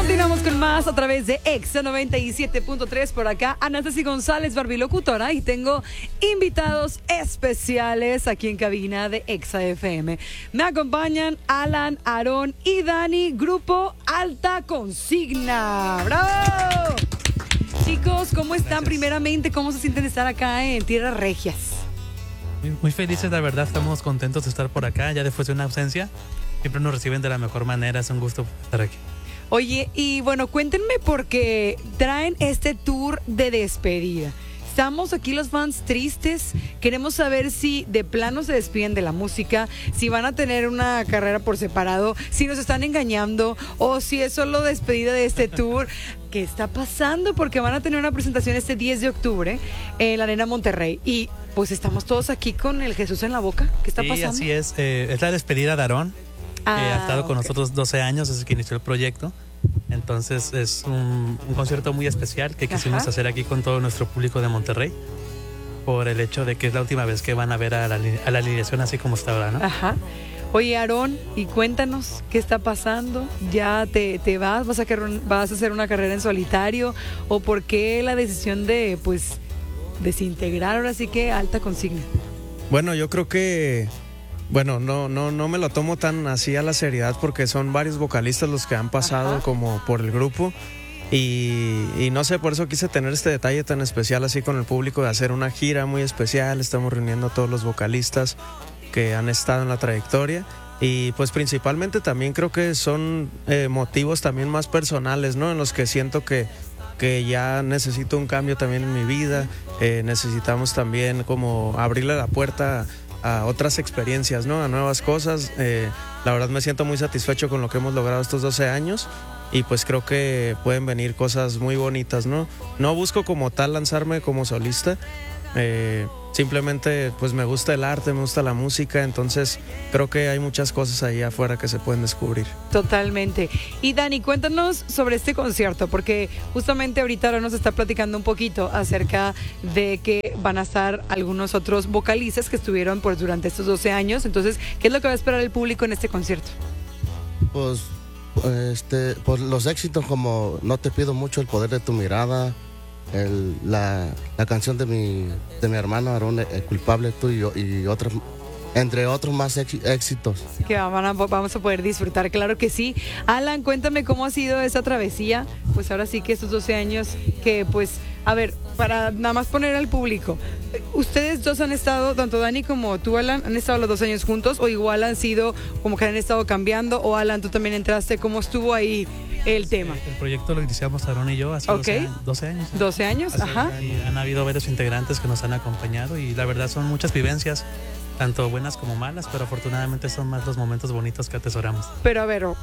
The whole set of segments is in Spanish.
Continuamos con más a través de Exa 97.3. Por acá, Anastasia González, barbilocutora, y tengo invitados especiales aquí en cabina de Exa FM. Me acompañan Alan, Aarón y Dani, grupo Alta Consigna. ¡Bravo! Chicos, ¿cómo están? Gracias. Primeramente, ¿cómo se sienten de estar acá en Tierras Regias? Muy felices, la verdad, estamos contentos de estar por acá, ya después de una ausencia. Siempre nos reciben de la mejor manera, es un gusto estar aquí. Oye, y bueno, cuéntenme porque traen este tour de despedida. Estamos aquí los fans tristes, queremos saber si de plano se despiden de la música, si van a tener una carrera por separado, si nos están engañando o si es solo despedida de este tour. ¿Qué está pasando? Porque van a tener una presentación este 10 de octubre en la Arena Monterrey y pues estamos todos aquí con el Jesús en la boca. ¿Qué está pasando? Sí, así es la despedida de Aarón, que ha estado con nosotros 12 años desde que inició el proyecto. Entonces es un concierto muy especial que quisimos hacer aquí con todo nuestro público de Monterrey, por el hecho de que es la última vez que van a ver a la alineación así como está ahora, ¿no? Ajá. Oye, Aarón, y cuéntanos qué está pasando. ¿Ya te vas? ¿Vas a hacer una carrera en solitario? ¿O por qué la decisión de, pues, desintegrar ahora sí que Alta Consigna? Bueno, yo creo que, bueno, no me lo tomo tan así a la seriedad porque son varios vocalistas los que han pasado como por el grupo y no sé, por eso quise tener este detalle tan especial así con el público de hacer una gira muy especial. Estamos reuniendo a todos los vocalistas que han estado en la trayectoria y pues principalmente también creo que son motivos también más personales, ¿no? En los que siento que ya necesito un cambio también en mi vida, necesitamos también como abrirle la puerta a otras experiencias, ¿no? A nuevas cosas. La verdad me siento muy satisfecho con lo que hemos logrado estos 12 años y pues creo que pueden venir cosas muy bonitas, ¿no? No busco como tal lanzarme como solista, simplemente pues me gusta el arte, me gusta la música, entonces creo que hay muchas cosas ahí afuera que se pueden descubrir. Totalmente. Y Dani, cuéntanos sobre este concierto, porque justamente ahorita ahora nos está platicando un poquito acerca de que van a estar algunos otros vocalistas que estuvieron pues durante estos 12 años, entonces, ¿qué es lo que va a esperar el público en este concierto? Pues los éxitos como No te pido mucho, El poder de tu mirada, la canción de mi hermano Aarón, El culpable tú y yo, y otras, entre otros más éxitos Que vamos a poder disfrutar, claro que sí. Alan, cuéntame cómo ha sido esa travesía, pues ahora sí que estos 12 años que pues, a ver, para nada más poner al público, ustedes dos han estado, tanto Dani como tú, Alan, han estado los 2 años juntos o igual han sido como que han estado cambiando, o Alan, tú también entraste, ¿cómo estuvo ahí el tema? El proyecto lo iniciamos Aarón y yo hace 12 años. 12 años, ajá. Y han habido varios integrantes que nos han acompañado y la verdad son muchas vivencias, tanto buenas como malas, pero afortunadamente son más los momentos bonitos que atesoramos. Pero a ver,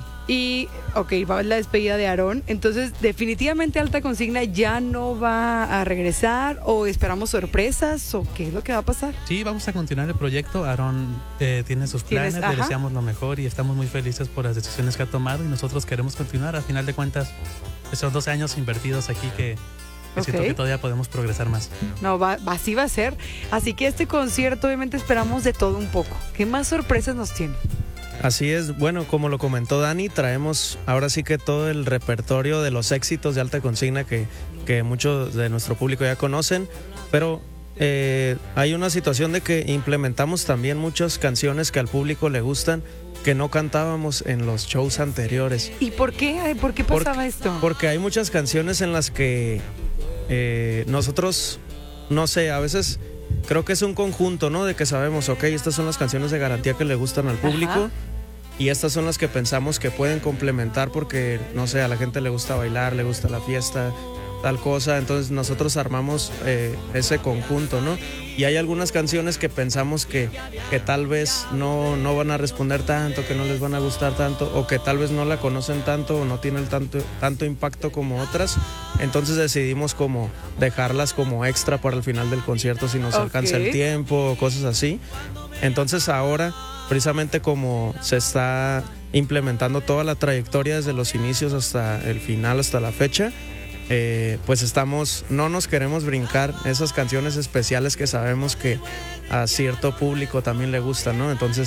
va la despedida de Aarón, entonces definitivamente Alta Consigna ya no va a regresar, o esperamos sorpresas, o qué es lo que va a pasar. Sí, vamos a continuar el proyecto. Aarón tiene sus planes, le deseamos lo mejor y estamos muy felices por las decisiones que ha tomado y nosotros queremos continuar. A final de cuentas, son 12 años invertidos aquí que siento que todavía podemos progresar más. No, así va a ser. Así que este concierto obviamente esperamos de todo un poco. ¿Qué más sorpresas nos tiene? Así es, bueno, como lo comentó Dani, traemos ahora sí que todo el repertorio de los éxitos de Alta Consigna que muchos de nuestro público ya conocen, pero hay una situación de que implementamos también muchas canciones que al público le gustan, que no cantábamos en los shows anteriores. ¿Y por qué? ¿Por qué pasaba esto? Porque hay muchas canciones en las que nosotros, no sé, a veces creo que es un conjunto, ¿no? De que sabemos, estas son las canciones de garantía que le gustan al público y estas son las que pensamos que pueden complementar porque, no sé, a la gente le gusta bailar, le gusta la fiesta, tal cosa, entonces nosotros armamos ese conjunto, ¿no? Y hay algunas canciones que pensamos que tal vez no van a responder tanto, que no les van a gustar tanto, o que tal vez no la conocen tanto o no tienen tanto impacto como otras, entonces decidimos como dejarlas como extra para el final del concierto si nos alcanza el tiempo o cosas así. Entonces ahora, precisamente como se está implementando toda la trayectoria desde los inicios hasta el final, hasta la fecha, pues no nos queremos brincar esas canciones especiales que sabemos que a cierto público también le gustan, ¿no? Entonces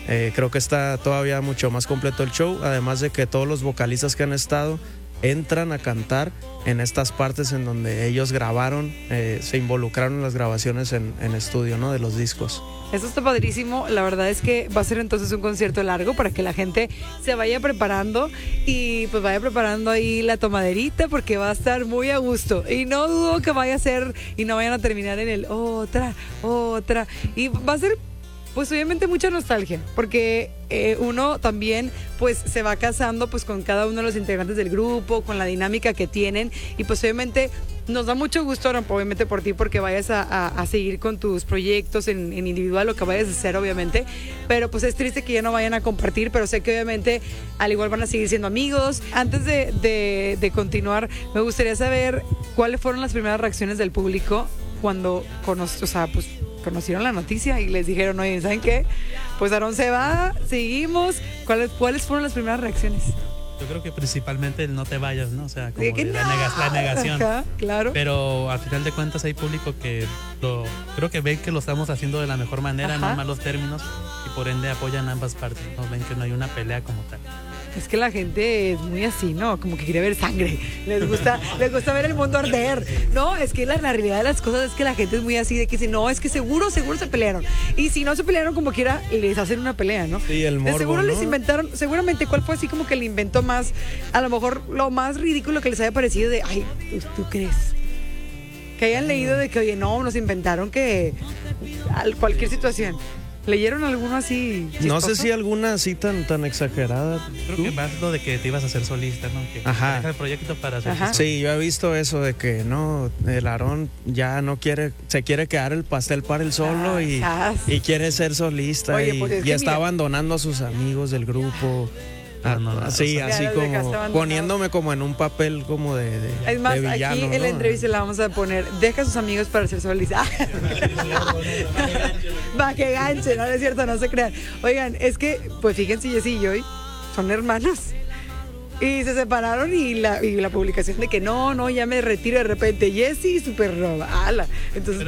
Creo que está todavía mucho más completo el show, además de que todos los vocalistas que han estado entran a cantar en estas partes en donde ellos grabaron, se involucraron en las grabaciones en estudio, ¿no? De los discos. Eso está padrísimo. La verdad es que va a ser entonces un concierto largo para que la gente se vaya preparando y pues vaya preparando ahí la tomaderita porque va a estar muy a gusto. Y no dudo que vaya a ser y no vayan a terminar en el otra. Y va a ser pues obviamente mucha nostalgia, porque uno también pues se va casando pues con cada uno de los integrantes del grupo, con la dinámica que tienen y pues obviamente nos da mucho gusto, obviamente por ti, porque vayas a seguir con tus proyectos en individual, lo que vayas a hacer obviamente, pero pues es triste que ya no vayan a compartir, pero sé que obviamente al igual van a seguir siendo amigos. Antes de continuar, me gustaría saber cuáles fueron las primeras reacciones del público cuando conocieron la noticia y les dijeron, oye, ¿saben qué? Pues Aarón se va, seguimos. ¿Cuáles fueron las primeras reacciones? Yo creo que principalmente el no te vayas, ¿no? O sea, como que la negación. Ajá, claro. Pero al final de cuentas hay público que creo que ven que lo estamos haciendo de la mejor manera, no en malos términos, y por ende apoyan ambas partes, ¿no? Ven que no hay una pelea como tal. Es que la gente es muy así, ¿no? Como que quiere ver sangre. Les gusta ver el mundo arder. No, es que la realidad de las cosas es que la gente es muy así, de que dice, no, es que seguro se pelearon. Y si no se pelearon como quiera, les hacen una pelea, ¿no? Sí, el morbo, seguro, ¿no? Les inventaron, seguramente, ¿cuál fue así como que el invento más, a lo mejor lo más ridículo que les haya parecido de, ay, ¿tú crees? Que hayan leído de que, oye, no, nos inventaron que cualquier situación. ¿Leyeron alguno así chistoso? No sé si alguna así tan exagerada. Creo que más lo de que te ibas a hacer solista, ¿no? Que Ajá. deja el proyecto para hacer Ajá. Sí, yo he visto eso de que no, el Aarón ya no se quiere quedar el pastel para él solo y quiere ser solista. Oye, pues es que está abandonando a sus amigos del grupo. Sí, así como poniéndome como en un papel como de es más, de villano, aquí en ¿no? la entrevista la vamos a poner, deja a sus amigos para ser solista. Va, que ganche, no es cierto, no se crean. Oigan, es que, pues fíjense, Jessy y Joy son hermanos. Y se separaron y la publicación de que no, ya me retiro de repente. Jessy, súper roba. Ala. Entonces,